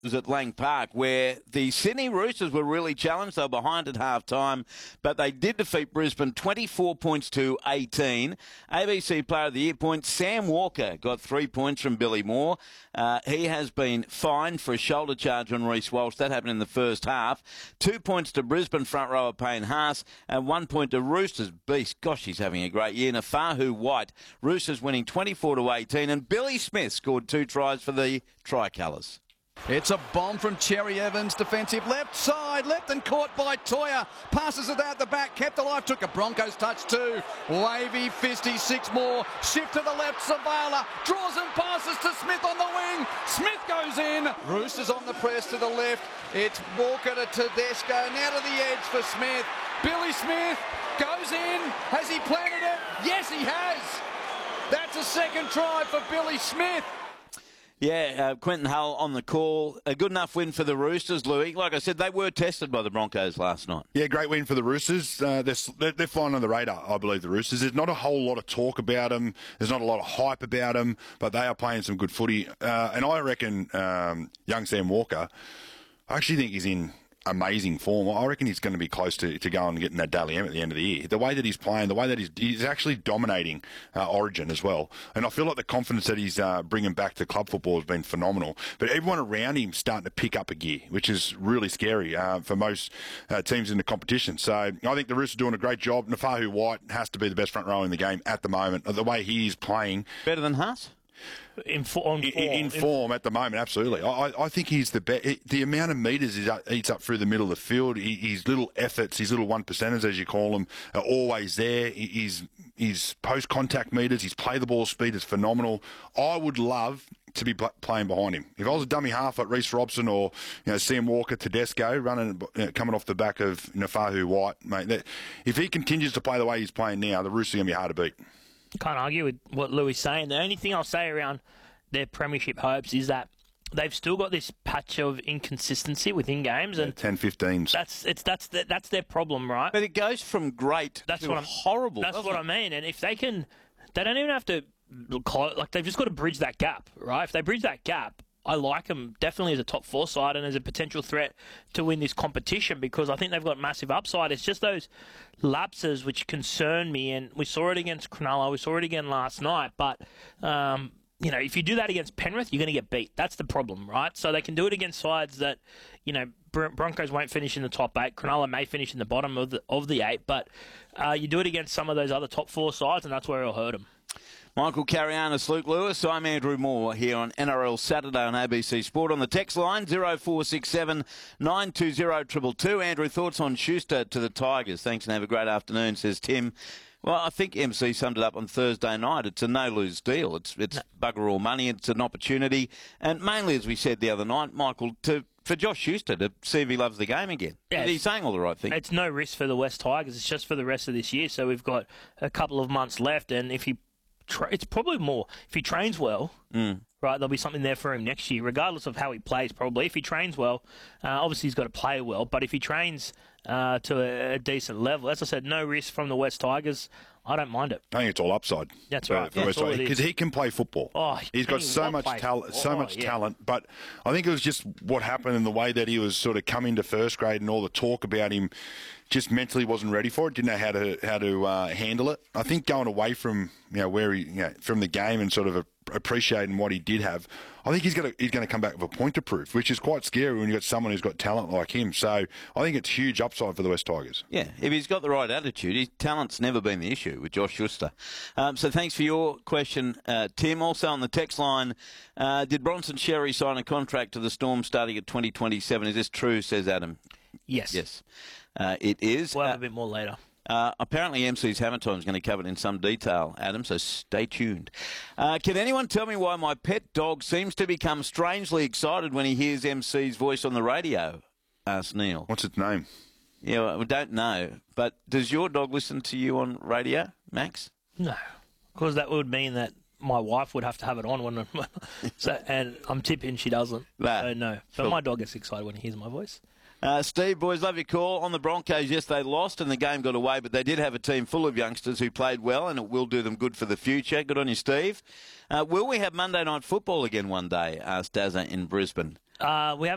was at Lang Park, where the Sydney Roosters were really challenged. They were behind at half-time, but they did defeat Brisbane 24 points to 18. ABC Player of the Year points, Sam Walker got 3 points from Billy Moore. He has been fined for a shoulder charge on Reece Walsh. That happened in the first half. 2 points to Brisbane front rower Payne Haas, and 1 point to Roosters beast. Gosh, he's having a great year. Nafahu White. Roosters winning 24 to 18, and Billy Smith scored 2 tries for the Tricolours. It's a bomb from Cherry Evans, defensive left side, left and caught by Toya. Passes it out the back, kept alive, took a Broncos touch too. Wavy, fisty, 6 more. Shift to the left, Savala draws and passes to Smith on the wing. Smith goes in. Roosters on the press to the left. It's Walker to Tedesco, now to the edge for Smith. Billy Smith goes in. Has he planted it? Yes, he has. That's a second try for Billy Smith. Yeah, Quentin Hull on the call. A good enough win for the Roosters, Louis. Like I said, they were tested by the Broncos last night. Yeah, great win for the Roosters. They're flying on the radar, I believe, the Roosters. There's not a whole lot of talk about them. There's not a lot of hype about them, but they are playing some good footy. And I reckon young Sam Walker, I actually think he's in amazing form. I reckon he's going to be close to going and getting that Dally M at the end of the year. The way that he's playing, the way that he's actually dominating Origin as well. And I feel like the confidence that he's bringing back to club football has been phenomenal. But everyone around him starting to pick up a gear, which is really scary for most teams in the competition. So I think the Roosters are doing a great job. Nafahu White has to be the best front row in the game at the moment. The way he is playing. Better than Haas? In form at the moment, absolutely. I think he's the best. The amount of metres he eats up through the middle of the field, his little efforts, his little 1%ers, as you call them, are always there. His post-contact metres, his play-the-ball speed is phenomenal. I would love to be playing behind him. If I was a dummy half like Reece Robson or Sam Walker, Tedesco, running coming off the back of Nafahu White, mate, if he continues to play the way he's playing now, the Roosters are going to be hard to beat. Can't argue with what Louis is saying. The only thing I'll say around their premiership hopes is that they've still got this patch of inconsistency within games, and 10-15s. That's their problem, right? But it goes from great to horrible. That's what I mean. And if they can, they don't even have to they've just got to bridge that gap, right? If they bridge that gap, I like them definitely as a top 4 side and as a potential threat to win this competition, because I think they've got massive upside. It's just those lapses which concern me, and we saw it against Cronulla, we saw it again last night, but if you do that against Penrith, you're going to get beat. That's the problem, right? So they can do it against sides that, Broncos won't finish in the top 8. Cronulla may finish in the bottom of the 8, but you do it against some of those other top 4 sides, and that's where it'll hurt them. Michael Carianis, Luke Lewis. I'm Andrew Moore here on NRL Saturday on ABC Sport. On the text line, 0467 920 222. Andrew, thoughts on Schuster to the Tigers? Thanks and have a great afternoon, says Tim. Well, I think MC summed it up on Thursday night. It's a no-lose deal. It's bugger all money. It's an opportunity. And mainly, as we said the other night, Michael, for Josh Schuster to see if he loves the game again. Yeah, he's saying all the right things. It's no risk for the West Tigers. It's just for the rest of this year. So we've got a couple of months left, and if he it's probably more if he trains well, right, there'll be something there for him next year, regardless of how he plays, probably. If he trains well, obviously he's got to play well, but if he trains to a decent level, as I said, no risk from the West Tigers. I don't mind it. I think it's all upside. That's right. For West Tigers, because he can play football. He's got so much talent, but I think it was just what happened in the way that he was sort of coming to first grade and all the talk about him just mentally wasn't ready for it, didn't know how to handle it. I think going away from where he from the game and sort of appreciating what he did have, I think he's going to come back with a point to prove, which is quite scary when you've got someone who's got talent like him. So I think it's huge upside for the West Tigers. Yeah, if he's got the right attitude, his talent's never been the issue with Josh Schuster. So thanks for your question, Tim. Also on the text line, did Bronson Xerri sign a contract to the Storm starting at 2027? Is this true, says Adam? Yes. Yes, it is. We'll have a bit more later. Apparently MC's Hammer Time is going to cover it in some detail, Adam, so stay tuned. Can anyone tell me why my pet dog seems to become strangely excited when he hears MC's voice on the radio? Asked Neil. What's its name? Yeah, well, we don't know. But does your dog listen to you on radio, Max? No, because that would mean that my wife would have to have it on when and I'm tipping she doesn't. So no. But my dog gets excited when he hears my voice. Steve, boys, love your call. On the Broncos, yes, they lost and the game got away, but they did have a team full of youngsters who played well, and it will do them good for the future. Good on you, Steve. Will we have Monday Night Football again one day? Asked Dazza in Brisbane. We have